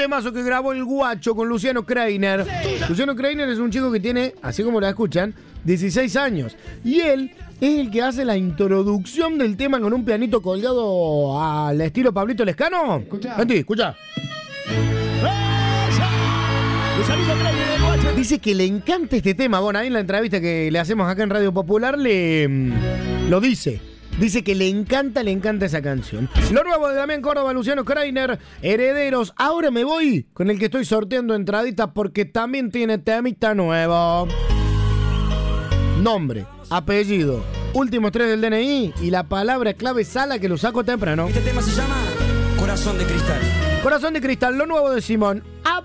temazo que grabó el Guacho con Luciano Kreiner. Luciano Kreiner es un chico que tiene, así como la escuchan, 16 años. Y él es el que hace la introducción del tema con un pianito colgado al estilo Pablito Lescano. Vení, escucha. Dice que le encanta este tema. Bueno, ahí en la entrevista que le hacemos acá en Radio Popular lo dice. Dice que le encanta esa canción. Lo nuevo de Damián Córdoba, Luciano Kreiner, Herederos. Ahora me voy con el que estoy sorteando entraditas porque también tiene temita nuevo. Nombre, apellido, últimos 3 del DNI y la palabra clave Sala que lo saco temprano. Este tema se llama Corazón de Cristal. Corazón de Cristal, lo nuevo de Simón.